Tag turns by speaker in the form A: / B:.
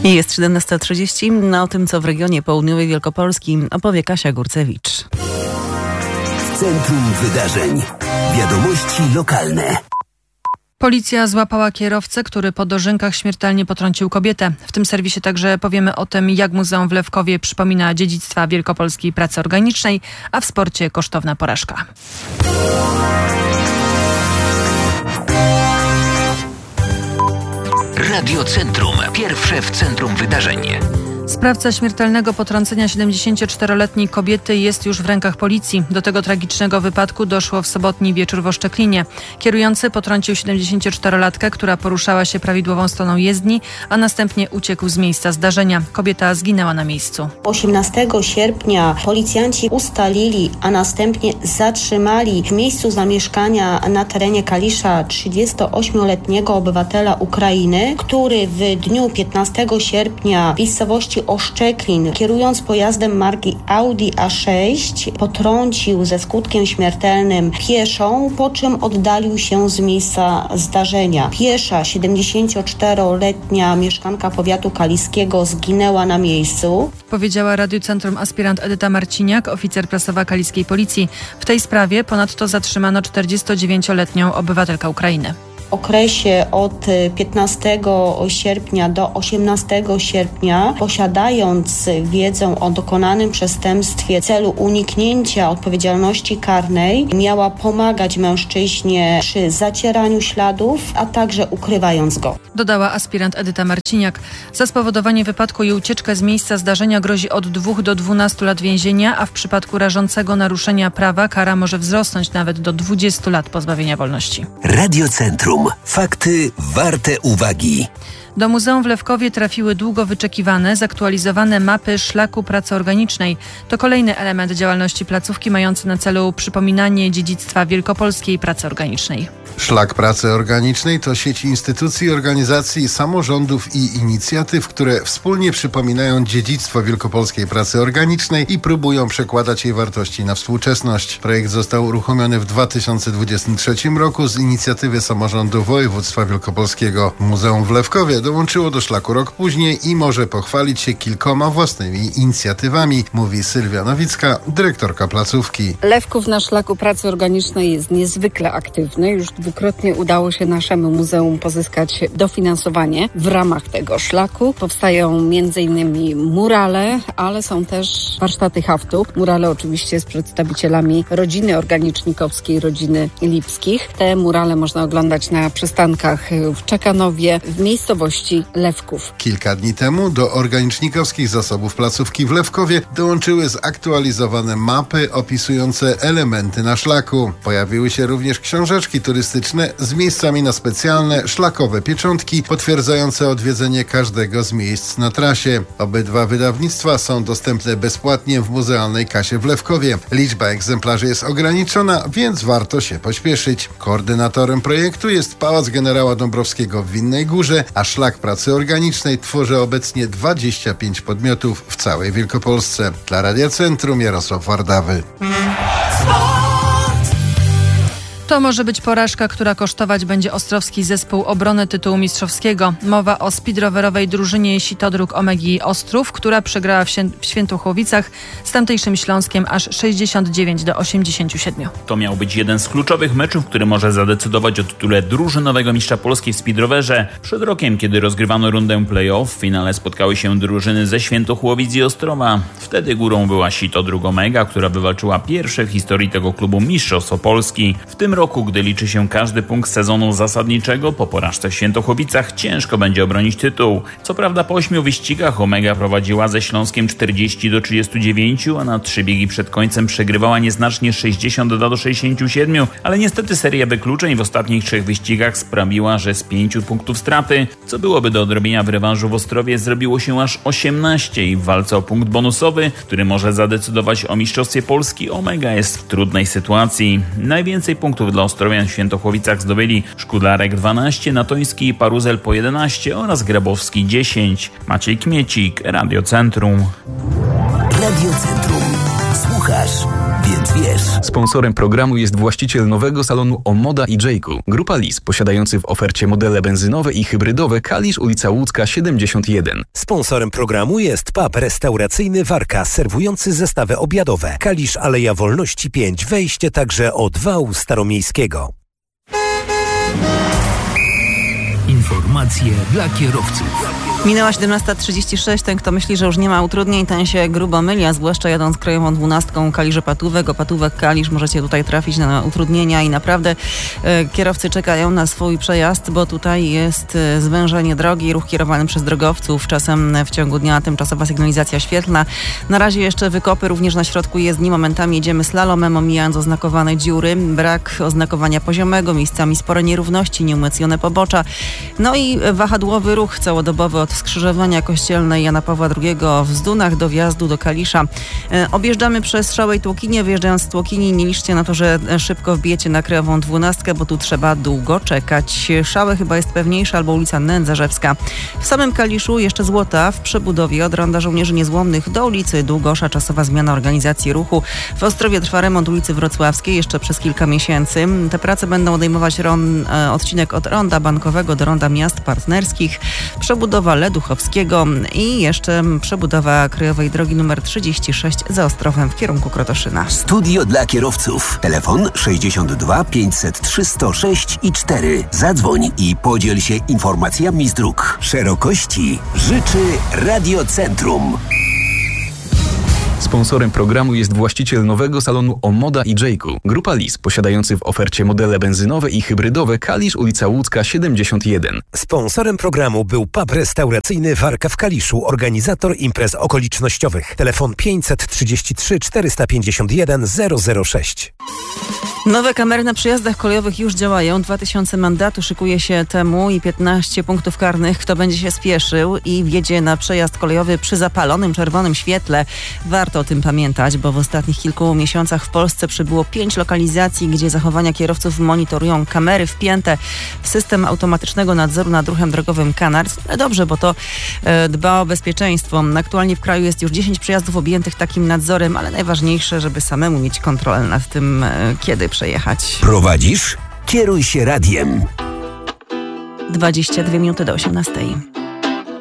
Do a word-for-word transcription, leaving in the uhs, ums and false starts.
A: Jest siedemnasta trzydzieści. No, o tym, co w regionie południowej Wielkopolski, opowie Kasia Górcewicz.
B: W centrum wydarzeń. Wiadomości lokalne.
C: Policja złapała kierowcę, który po dożynkach śmiertelnie potrącił kobietę. W tym serwisie także powiemy o tym, jak Muzeum w Lewkowie przypomina dziedzictwa wielkopolskiej pracy organicznej, a w sporcie kosztowna porażka.
B: Radio Centrum. Pierwsze w centrum wydarzeń.
C: Sprawca śmiertelnego potrącenia siedemdziesięcioczteroletniej kobiety jest już w rękach policji. Do tego tragicznego wypadku doszło w sobotni wieczór w Oszczeklinie. Kierujący potrącił siedemdziesięcioczterolatkę, która poruszała się prawidłową stroną jezdni, a następnie uciekł z miejsca zdarzenia. Kobieta zginęła na miejscu.
D: osiemnastego sierpnia policjanci ustalili, a następnie zatrzymali w miejscu zamieszkania na terenie Kalisza trzydziestoośmioletniego obywatela Ukrainy, który w dniu piętnastego sierpnia w miejscowości Oszczeklin, kierując pojazdem marki Audi A sześć, potrącił ze skutkiem śmiertelnym pieszą, po czym oddalił się z miejsca zdarzenia. Piesza, siedemdziesięcioczteroletnia mieszkanka powiatu kaliskiego, zginęła na miejscu.
C: Powiedziała Radiu Centrum aspirant Edyta Marciniak, oficer prasowa kaliskiej policji. W tej sprawie ponadto zatrzymano czterdziestodziewięcioletnią obywatelkę Ukrainy.
D: W okresie od piętnastego sierpnia do osiemnastego sierpnia, posiadając wiedzę o dokonanym przestępstwie w celu uniknięcia odpowiedzialności karnej, miała pomagać mężczyźnie przy zacieraniu śladów, a także ukrywając go.
C: Dodała aspirant Edyta Marciniak. Za spowodowanie wypadku i ucieczkę z miejsca zdarzenia grozi od dwóch do dwunastu lat więzienia, a w przypadku rażącego naruszenia prawa kara może wzrosnąć nawet do dwudziestu lat pozbawienia wolności.
B: Radio Centrum. Fakty warte uwagi.
C: Do Muzeum w Lewkowie trafiły długo wyczekiwane, zaktualizowane mapy szlaku pracy organicznej. To kolejny element działalności placówki mający na celu przypominanie dziedzictwa wielkopolskiej pracy organicznej.
E: Szlak pracy organicznej to sieć instytucji, organizacji, samorządów i inicjatyw, które wspólnie przypominają dziedzictwo wielkopolskiej pracy organicznej i próbują przekładać jej wartości na współczesność. Projekt został uruchomiony w dwa tysiące dwudziestym trzecim roku z inicjatywy samorządu województwa wielkopolskiego. Muzeum w Lewkowie dołączyło do szlaku rok później i może pochwalić się kilkoma własnymi inicjatywami, mówi Sylwia Nowicka, dyrektorka placówki.
F: Lewków na szlaku pracy organicznej jest niezwykle aktywny. Już dwukrotnie udało się naszemu muzeum pozyskać dofinansowanie w ramach tego szlaku. Powstają między innymi murale, ale są też warsztaty haftu. Murale oczywiście z przedstawicielami rodziny organicznikowskiej, rodziny Lipskich. Te murale można oglądać na przystankach w Czekanowie, w miejscowości Lewków.
E: Kilka dni temu do organicznikowskich zasobów placówki w Lewkowie dołączyły zaktualizowane mapy opisujące elementy na szlaku. Pojawiły się również książeczki turystyczne z miejscami na specjalne szlakowe pieczątki potwierdzające odwiedzenie każdego z miejsc na trasie. Obydwa wydawnictwa są dostępne bezpłatnie w muzealnej kasie w Lewkowie. Liczba egzemplarzy jest ograniczona, więc warto się pośpieszyć. Koordynatorem projektu jest Pałac Generała Dąbrowskiego w Winnej Górze, a szlak pracy organicznej tworzy obecnie dwadzieścia pięć podmiotów w całej Wielkopolsce. Dla Radia Centrum Jarosław Wardawy.
C: To może być porażka, która kosztować będzie ostrowski zespół obrony tytułu mistrzowskiego. Mowa o speedrowerowej drużynie Sitodruk Omegi Ostrów, która przegrała w, Świę- w Świętochłowicach z tamtejszym Śląskiem aż sześćdziesiąt dziewięć do osiemdziesięciu siedmiu.
G: To miał być jeden z kluczowych meczów, który może zadecydować o tytule drużynowego mistrza Polski w speedrowerze. Przed rokiem, kiedy rozgrywano rundę play-off, w finale spotkały się drużyny ze Świętochłowic i Ostrowa. Wtedy górą była Sitodruk Omega, która wywalczyła pierwsze w historii tego klubu mistrzostwo Polski. W tym roku, gdy liczy się każdy punkt sezonu zasadniczego, po porażce w Świętochłowicach ciężko będzie obronić tytuł. Co prawda po ośmiu wyścigach Omega prowadziła ze Śląskiem czterdzieści do trzydziestu dziewięciu, a na trzy biegi przed końcem przegrywała nieznacznie sześćdziesiąt do sześćdziesięciu siedmiu, ale niestety seria wykluczeń w ostatnich trzech wyścigach sprawiła, że z pięciu punktów straty, co byłoby do odrobienia w rewanżu w Ostrowie, zrobiło się aż osiemnaście i w walce o punkt bonusowy, który może zadecydować o mistrzostwie Polski, Omega jest w trudnej sytuacji. Najwięcej punktów dla Ostrowian w Świętochłowicach zdobyli Szkudlarek dwanaście, Natoński i Paruzel po jedenaście oraz Grabowski dziesięć. Maciej Kmiecik, Radio Centrum.
B: Radio Centrum. Słuchasz więc wiesz.
H: Sponsorem programu jest właściciel nowego salonu Omoda i Jayku. Grupa Lis, posiadający w ofercie modele benzynowe i hybrydowe Kalisz, ulica Łódzka siedemdziesiąt jeden.
I: Sponsorem programu jest pub restauracyjny Warka, serwujący zestawy obiadowe. Kalisz, Aleja Wolności pięć, wejście także od wału staromiejskiego.
B: Informacje dla kierowców.
A: Minęła siedemnasta trzydzieści sześć. Ten, kto myśli, że już nie ma utrudnień, ten się grubo myli, a zwłaszcza jadąc krajową dwunastką Kalisz-Opatówek, Opatówek-Kalisz, możecie tutaj trafić na utrudnienia i naprawdę e, kierowcy czekają na swój przejazd, bo tutaj jest e, zwężenie drogi, ruch kierowany przez drogowców, czasem w ciągu dnia tymczasowa sygnalizacja świetlna. Na razie jeszcze wykopy, również na środku jezdni, momentami jedziemy slalomem, omijając oznakowane dziury, brak oznakowania poziomego, miejscami spore nierówności, nieumocnione pobocza, no i wahadłowy ruch całodobowy od skrzyżowania Kościelnej Jana Pawła drugiego w Zdunach do wjazdu do Kalisza. E, objeżdżamy przez Szałę i Tłokinię. Wyjeżdżając z Tłokini, nie liczcie na to, że szybko wbijecie na krajową dwunastkę, bo tu trzeba długo czekać. Szałę chyba jest pewniejsza, albo ulica Nędzarzewska. W samym Kaliszu jeszcze Złota w przebudowie od Ronda Żołnierzy Niezłomnych do ulicy Długosza. Czasowa zmiana organizacji ruchu. W Ostrowie trwa remont ulicy Wrocławskiej jeszcze przez kilka miesięcy. Te prace będą odejmować ron, e, odcinek od Ronda Bankowego do Ronda Miast Partnerskich. Przebudowa Leduchowskiego i jeszcze przebudowa krajowej drogi numer trzydzieści sześć za Ostrowem w kierunku Krotoszyna.
B: Studio dla kierowców. Telefon sześćdziesiąt dwa pięćset trzy sto sześć i cztery. Zadzwoń i podziel się informacjami z dróg. Szerokości życzy Radiocentrum.
H: Sponsorem programu jest właściciel nowego salonu Omoda i Jayku. Grupa Lis, posiadający w ofercie modele benzynowe i hybrydowe Kalisz, ulica Łódzka siedemdziesiąt jeden.
I: Sponsorem programu był pub restauracyjny Warka w Kaliszu, organizator imprez okolicznościowych. Telefon pięćset trzydzieści trzy czterysta pięćdziesiąt jeden zero zero sześć.
A: Nowe kamery na przejazdach kolejowych już działają. dwa tysiące mandatu szykuje się temu i piętnaście punktów karnych. Kto będzie się spieszył i wjedzie na przejazd kolejowy przy zapalonym czerwonym świetle. Warto o tym pamiętać, bo w ostatnich kilku miesiącach w Polsce przybyło pięć lokalizacji, gdzie zachowania kierowców monitorują kamery wpięte w system automatycznego nadzoru nad ruchem drogowym Canars. Ale dobrze, bo to e, dba o bezpieczeństwo. Aktualnie w kraju jest już dziesięć przejazdów objętych takim nadzorem, ale najważniejsze, żeby samemu mieć kontrolę nad tym, e, kiedy przejechać.
B: Prowadzisz? Kieruj się radiem.
A: dwadzieścia dwie minuty do osiemnastej.